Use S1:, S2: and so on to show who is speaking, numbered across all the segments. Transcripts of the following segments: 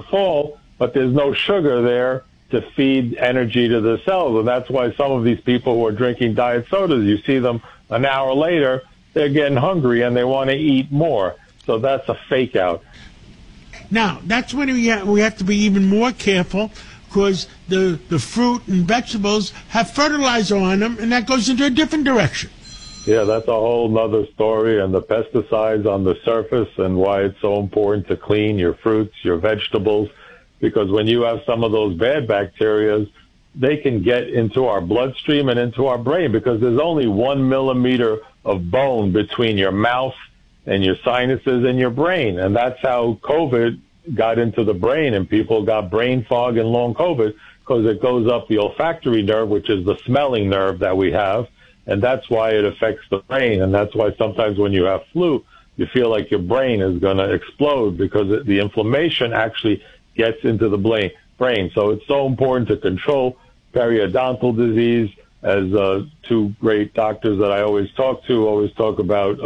S1: fall, but there's no sugar there to feed energy to the cells. And that's why some of these people who are drinking diet sodas, you see them an hour later, they're getting hungry and they want to eat more. So that's a fake out.
S2: Now, that's when we have to be even more careful, because the fruit and vegetables have fertilizer on them, and that goes into a different direction.
S1: Yeah, that's a whole nother story, and the pesticides on the surface and why it's so important to clean your fruits, your vegetables, because when you have some of those bad bacteria, they can get into our bloodstream and into our brain, because there's only 1 millimeter of bone between your mouth and your sinuses and your brain. And that's how COVID got into the brain, and people got brain fog and long COVID, because it goes up the olfactory nerve, which is the smelling nerve that we have. And that's why it affects the brain. And that's why sometimes when you have flu, you feel like your brain is going to explode, because the inflammation actually gets into the brain. So it's so important to control periodontal disease. As two great doctors that I always talk about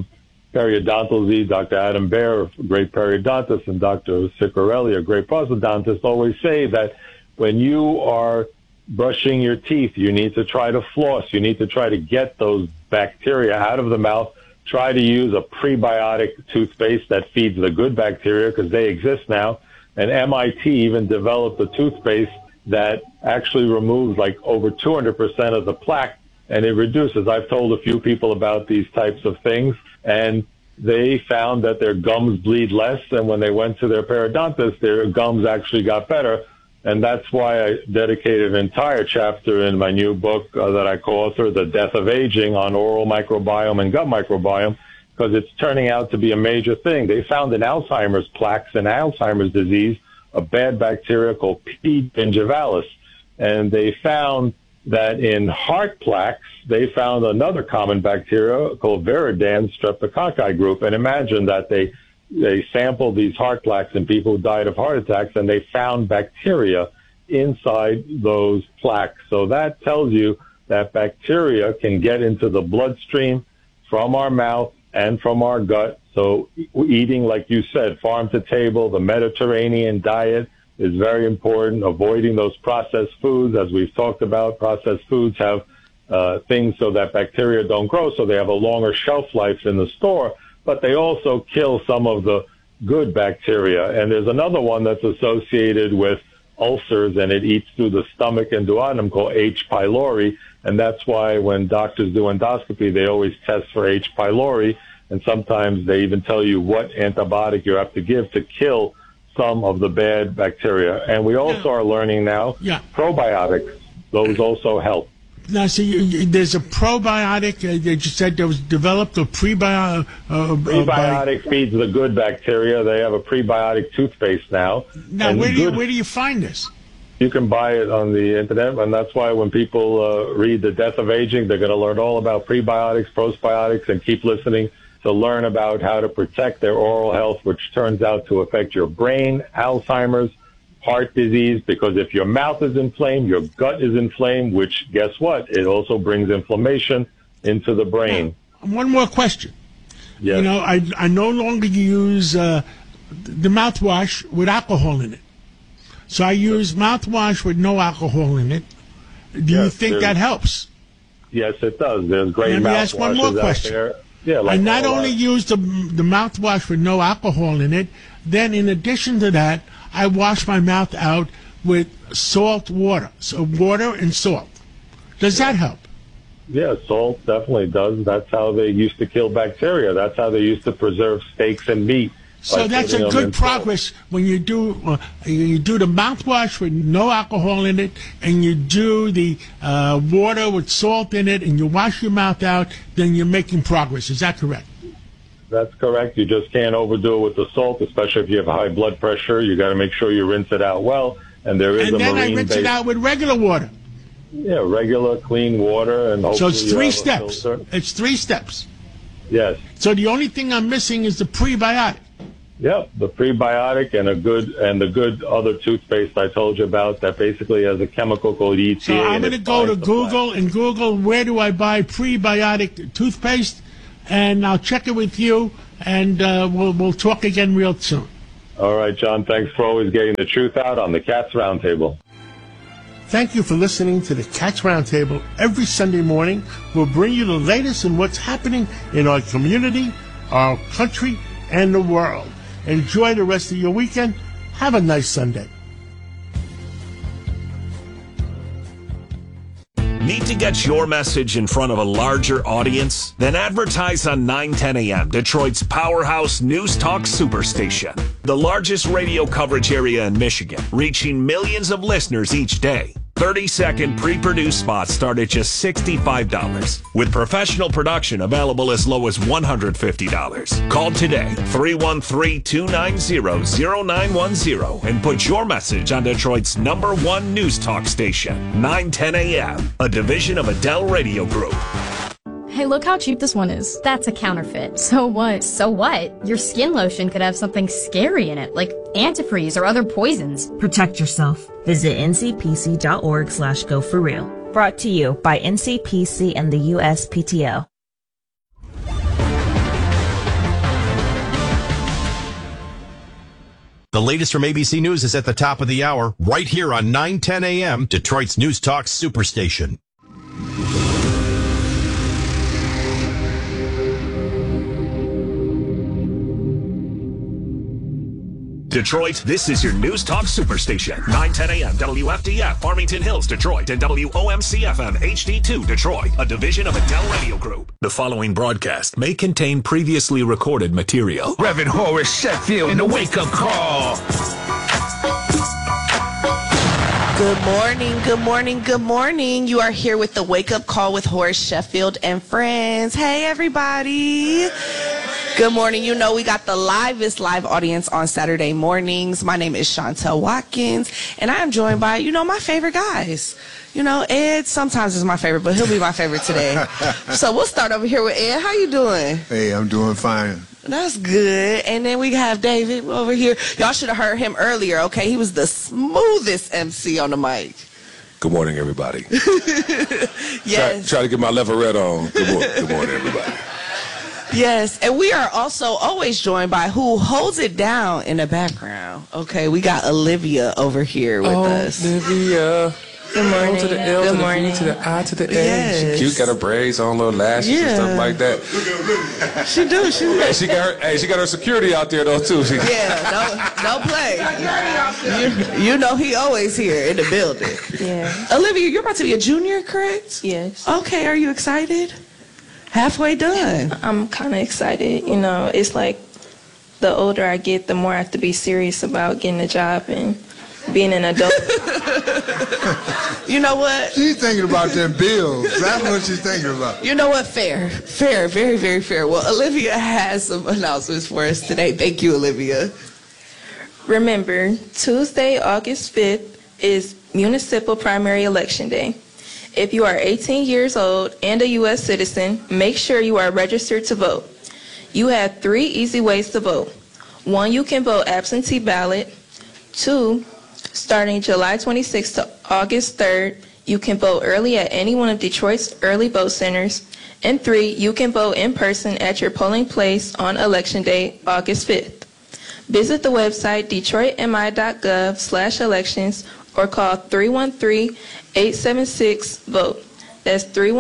S1: periodontal disease, Dr. Adam Baer, a great periodontist, and Dr. Ciccarelli, a great prosthodontist, always say that when you are brushing your teeth, you need to try to floss. You need to try to get those bacteria out of the mouth. Try to use a prebiotic toothpaste that feeds the good bacteria, because they exist now. And MIT even developed a toothpaste that actually removes like over 200% of the plaque, and it reduces. I've told a few people about these types of things, and they found that their gums bleed less, and when they went to their periodontist, their gums actually got better. And that's why I dedicated an entire chapter in my new book that I co-authored, The Death of Aging, on oral microbiome and gut microbiome, because it's turning out to be a major thing. They found in Alzheimer's plaques and Alzheimer's disease a bad bacteria called P. gingivalis. And they found that in heart plaques, they found another common bacteria called Viridans streptococci group. And imagine that they sampled these heart plaques in people who died of heart attacks, and they found bacteria inside those plaques. So that tells you that bacteria can get into the bloodstream from our mouth and from our gut. So eating, like you said, farm to table, the Mediterranean diet is very important. Avoiding those processed foods, as we've talked about. Processed foods have things so that bacteria don't grow, so they have a longer shelf life in the store, but they also kill some of the good bacteria. And there's another one that's associated with ulcers, and it eats through the stomach and duodenum, called H. pylori. And that's why when doctors do endoscopy, they always test for H. pylori. And sometimes they even tell you what antibiotic you have to give to kill some of the bad bacteria. And we also are learning now probiotics. Those also help.
S2: Now, so there's a probiotic that you said that was developed, or prebiotic?
S1: Prebiotic feeds the good bacteria. They have a prebiotic toothpaste now.
S2: Now, where do you find this?
S1: You can buy it on the internet, and that's why when people read The Death of Aging, they're going to learn all about prebiotics, postbiotics, and keep listening to learn about how to protect their oral health, which turns out to affect your brain, Alzheimer's, heart disease, because if your mouth is inflamed, your gut is inflamed, which, guess what? It also brings inflammation into the brain.
S2: Now, one more question.
S1: Yes.
S2: You know, I no longer use the mouthwash with alcohol in it. So I use mouthwash with no alcohol in it. Do you think that helps?
S1: Yes, it does. There's great mouthwashes.
S2: Let me ask one more question.
S1: Out there. Yeah, like
S2: I not only use the mouthwash with no alcohol in it, then in addition to that, I wash my mouth out with salt water. So water and salt. Does that help?
S1: Yeah, salt definitely does. That's how they used to kill bacteria. That's how they used to preserve steaks and meat.
S2: So that's a good progress when you do the mouthwash with no alcohol in it, and you do the water with salt in it, and you wash your mouth out. Then you're making progress. Is that correct?
S1: That's correct. You just can't overdo it with the salt, especially if you have high blood pressure. You got to make sure you rinse it out well. And there is
S2: and then I rinse it out with regular water.
S1: Yeah, regular clean water, and hopefully
S2: so it's 3 steps. It's 3 steps.
S1: Yes.
S2: So the only thing I'm missing is the prebiotic.
S1: Yep, the prebiotic and the good other toothpaste I told you about that basically has a chemical called ETA.
S2: So I'm going to go to Google and Google where do I buy prebiotic toothpaste, and I'll check it with you, and we'll talk again real soon.
S1: All right, John, thanks for always getting the truth out on the Cats Roundtable.
S2: Thank you for listening to the Cats Roundtable. Every Sunday morning, we'll bring you the latest in what's happening in our community, our country, and the world. Enjoy the rest of your weekend. Have a nice Sunday.
S3: Need to get your message in front of a larger audience? Then advertise on 910 AM, Detroit's powerhouse news talk superstation. The largest radio coverage area in Michigan, reaching millions of listeners each day. 30-second pre-produced spots start at just $65, with professional production available as low as $150. Call today, 313-290-0910, and put your message on Detroit's #1 news talk station, 910 AM, a division of Adele Radio Group.
S4: Hey, look how cheap this one is. That's a counterfeit. So what? So what? Your skin lotion could have something scary in it, like antifreeze or other poisons.
S5: Protect yourself. Visit ncpc.org/go4real. Brought to you by NCPC and the USPTO.
S6: The latest from ABC News is at the top of the hour, right here on 910 AM, Detroit's News Talk Superstation.
S3: Detroit, this is your News Talk Superstation. 910 AM, WFDF, Farmington Hills, Detroit, and WOMC-FM HD2, Detroit, a division of Adele Radio Group. The following broadcast may contain previously recorded material.
S7: Reverend Horace Sheffield in the wake-up call.
S8: Good morning, good morning, good morning. You are here with the wake-up call with Horace Sheffield and friends. Hey, everybody. Good morning. You know we got the livest live audience on Saturday mornings. My name is Chantel Watkins, and I am joined by, my favorite guys. Ed sometimes is my favorite, but he'll be my favorite today. So we'll start over here with Ed. How you doing?
S9: Hey, I'm doing fine.
S8: That's good. And then we have David over here. Y'all should have heard him earlier, okay? He was the smoothest MC on the mic.
S10: Good morning, everybody.
S8: Yes.
S10: Try to get my leverette on. Good morning, everybody.
S8: Yes, and we are also always joined by who holds it down in the background. Okay, we got Olivia over here with us.
S10: Olivia.
S8: Good morning.
S10: O to the L to the V to the I to the A.
S8: Yes.
S10: She cute, got her braids on, little lashes and stuff like that.
S8: She do.
S10: Hey, she got her security out there though too.
S8: Yeah, don't play. You know he always here in the building.
S11: Yeah.
S8: Olivia, you're about to be a junior, correct?
S11: Yes.
S8: Okay, are you excited? Halfway done.
S11: I'm kind of excited. It's like the older I get, the more I have to be serious about getting a job and being an adult.
S8: You know what?
S9: She's thinking about them bills. That's what she's thinking about.
S8: You know what? Fair. Very, very fair. Well, Olivia has some announcements for us today. Thank you, Olivia.
S11: Remember, Tuesday, August 5th is Municipal Primary Election Day. If you are 18 years old and a U.S. citizen, make sure you are registered to vote. You have 3 easy ways to vote. 1, you can vote absentee ballot. 2, starting July 26th to August 3rd, you can vote early at any one of Detroit's early vote centers. And 3, you can vote in person at your polling place on Election Day, August 5th. Visit the website detroitmi.gov/elections or call 313-876-VOTE. That's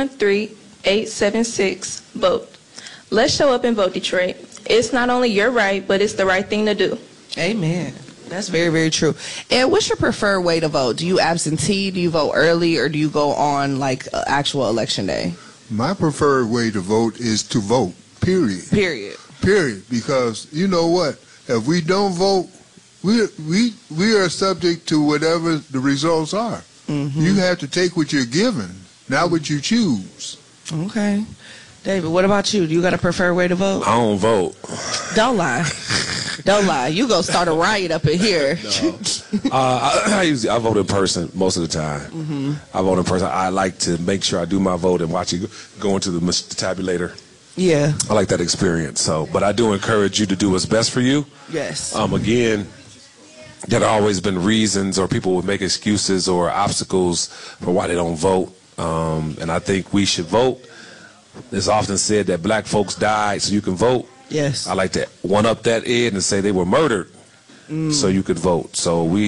S11: 313-876-VOTE. Let's show up and vote, Detroit. It's not only your right, but it's the right thing to do.
S8: Amen. That's very, very true. And what's your preferred way to vote? Do you absentee, do you vote early, or do you go on like actual election day?
S9: My preferred way to vote is to vote, period.
S8: Period.
S9: Because you know what? If we don't vote, we are subject to whatever the results are. Mm-hmm. You have to take what you're given, not what you choose.
S8: Okay. David, what about you? Do you got a preferred way to vote?
S10: I don't vote.
S8: Don't lie. Don't lie. You gonna start a riot up in here.
S10: No. I vote in person most of the time. Mm-hmm. I vote in person. I like to make sure I do my vote and watch it go into the tabulator.
S8: Yeah.
S10: I like that experience. But I do encourage you to do what's best for you.
S8: Yes.
S10: Again, there have always been reasons, or people would make excuses or obstacles for why they don't vote. And I think we should vote. It's often said that black folks died so you can vote.
S8: Yes.
S10: I like to one-up that, Ed, and say they were murdered so you could vote. So we